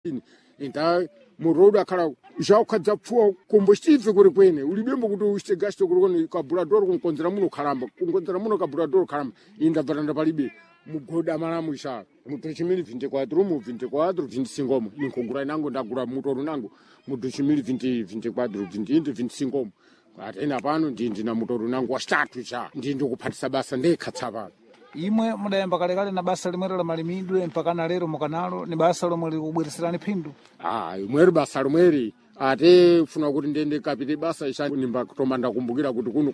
Então, murodo akhala já ukhadza pfuwa combustível kuri kwene ulibembo kuti uiste gasto kuri kwene carburador kunkonzera muno khalamba kunkonzera muno carburador khalamba inda varanda palibe mugoda malamu isha mu 2024 mu 24 25 inkogura nango ndagura mutoro nango mu 2024 25 atena pano ndina mutoro nango wastatu cha ndikuphatisa basa ndekhatsapa imwe mudayamba kalekale na basa limwe la malimidwe mpaka na lero mukanalo ni basa lomwe likubwereserani phindu imweri basa lomweri ate funa kuti ndende kapite basa isha nimba kutoma ndakumbukira kuti kuno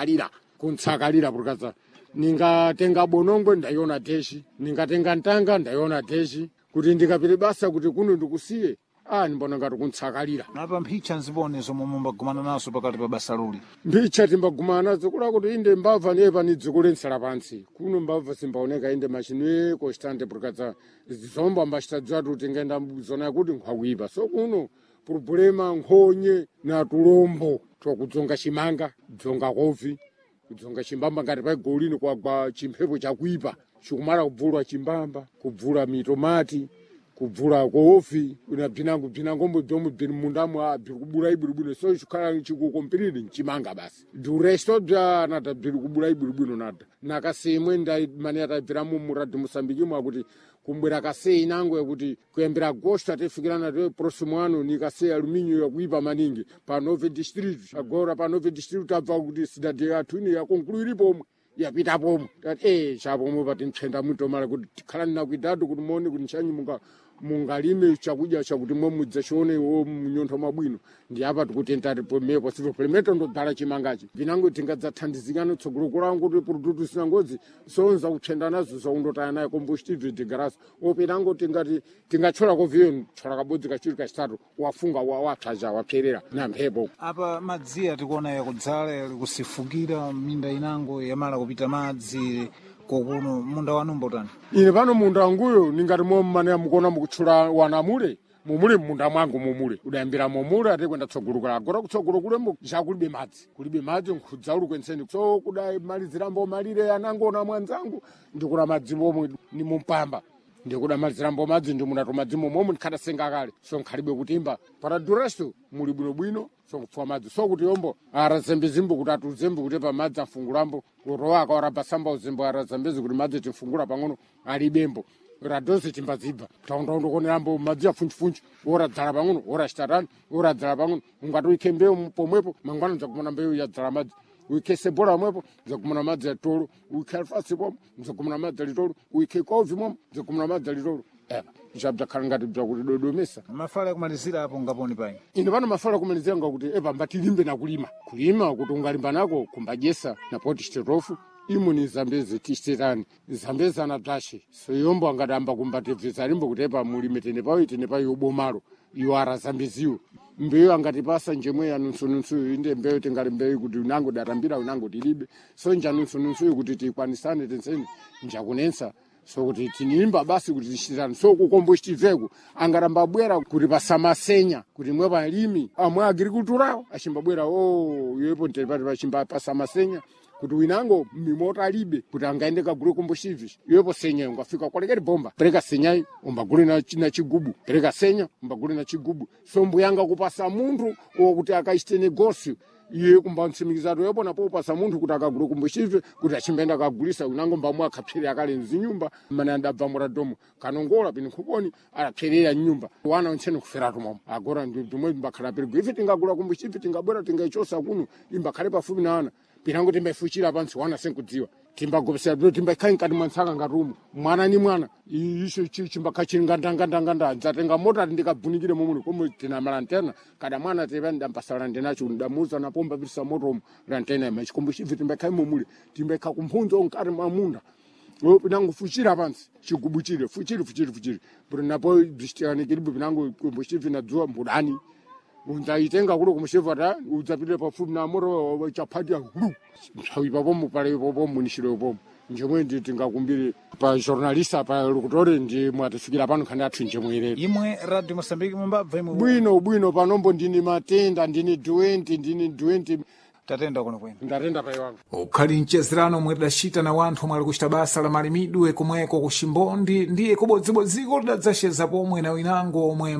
kuntsakalira purikaza ningatenga bonongwe ndaiona teshi ningatenga ntanga ndaiona teshi kuti ndikapite basa kuti kuno ndikusiye nimbona ngati kuntsakalira napa mphicha nzibone zomwe mumbagumana nazo pakati pa basa luli mphicha timbagumana nazo kula kuti inde mbava nepa ni dziko lensala pansi kuno mbava simbaoneka inde machine constante purikaza zombo ambachitadzatu kuti ngenda zona yakuti nkhakuipa so kuno problema nkhonye na tulombo twakudzonga chimanga dzonga kofi kudzonga chimbamba ngati pa golini kwagwa chimphepo chakuipa chikumala kubvulwa chimbamba kubvula mitomati kubvula kofi unabvinangombo bzomubvini mundamu abviri kubura ibwinobwino so chikhala chikukompiriri nchimanga basi du resto bya nata bviri kubura ibwinobwino nata nakasemwe mani atabviramo muradi Mosambikimo akuti kumbwera kasei nango yakuti kuyambira agosto atifikirana te próximo ano ni kasei aluminio yakuipa maningi pa 9 district agora pa 9 district tabva kuti cidade yathu ine yakonkuluiri pomwe yapita pomwe tati chapomwe pati mpsenda muito mala kuti tikhalani na kuidado kuti muone kuti nchanyi mungalime chakudya chakuti momudza chione munyontho mabwino ndi apa tikutentati pomepo sipo primeto ndobhala chimangachi vinango tingadzathandizikana tsogolo kulango kuti produto sinangodzi sonza kupsenda nazo zaundotaya nayo combustível de graça openango tingachola koviyo chola kabodzi kachiri kachitatu wafunga wapsaja wapserera na mphepo apa madzi atikuona yakudzala yakusifukira minda inango yamala kupita madzi kokuno munda wanu mbotani ine pano munda wanguyo ningati momane mukona mukutchula wanamule mumule munda mwangu mumule udayambira mumule ate kwenda tsogolokala agora kutsogolo kulemo kulibe madzi nkhudza uli kwenseni so kudai malizirambo malire anangona mwanzangu ndikula madzi momwe ni mumpamba ndikuda malizirambo madzi ndimunato madzi momwe ndikhata senga kale so nkhalibe kutimba para duresto muli bwinobwino so kupfwa madzi so kuti yombo arazembezimbo kuti atuzembe kuti pa madzi afungulambo urowaka warabasamba uzembo arazembezi kuti madzi tifungula pang'ono alibembo radozi timbazibva taundaundokonerambo madzi afunchifunchi oradzala pang'ono orashitarani oradzala pang'ono ungati uikhe mbewu pomwepo mangwana dzakumana mbewu yadzala madzi uikhe sebola pomwepo dzakumana madzi atolo uikhe alfasi pomwe dzakumana madzi alitolo uikhe kovi momwe dzakumana madzi alitolo zvabzakhala ngati bzakuti dodomesa mafala kumalizira apo ngaponi pai ine pano mafala kumalizira ngakuti mbatilimbe na kulima kuti ungalimba nako kumbajesa na poti chiterofu imuni zambezi tishterani zambezi anabzashe so yombo angadamba kumbatebvesa limbo kuti mulime tenepayo ubomaro iwara zambeziwo mbewu angatipasa njemwe yanunsununsu inde mbewu tingali mbewu kuti unango darambira unango tilibe so njanunsununsu kuti tikwanisane tenseni njakunensa so kuti tinimba basi kuti tishtirani so kukombustiveko angaramba bwera kuti pasamasenya kuti mwe palimi amwe agriculturawo achimbabwera yepo ntepati pachimba pasamasenya kuti winango mimota alibe kuti angaende kagule combustíveis yepo senya ungafika kwalekeri bomba pereka senyai umbagule na chigubu pereka senya umbagule na chigubu so mbuyanga kupasa munthu wokuti akaiste negócio iye kumbantsimikizato yepo napo upasa munthu kuti akagule combustível kuti achimbaenda kagulisa unango mbamwe akhapsere akale mzinyumba mmene andabva muradomo kanongola pini khuponi alapserera nyumba wana ontsene kuferatu momo agora ndimwe mbakhala perigo ife tingagula combustível tingabwera tingaichosa kuno imbakhale pafupi na ana pinango timbaifuchira pansi wana senkudziwa timbagopesera timbaikhale nkati mwansaka ngatumo mwana ni mwana icho chimbakachiri ngandangandanganda nzatenga mota ndikabvunikire momwe komwe tina malantena kada mwana tepa ndampasa lantenacho ndamuza napomba pirisa motomo lantena machicombustível timbaikhale momwe timbaikha kumphunzo nkati mwamunda pinango fuchira pansi chigubuchire fuchire kuti napo bzishtirani kilibu pinango combustível nadzuwa mbudani unzaitenga kulo kumshevata udzapite pafupi na moto chapati hulu mshawipa pomo pale pomo munishiro pomo njemwe ndi tingakumbire pa journalista pa lokutore ndi mwatifikira pano khani athu njemwe imwe Radio Mosambiki mumbabva imwe bwino panombo ndini matenda ndini 20 tatenda kuno kwenu ndatenda pai wangu ukhali mchezerano omwe tidachita na wanthu omwe ali kuchita basa la malimidwe komweko ku Chimbondi ndiye kubodzibodziko lidadzacheza pomwe na winango omwe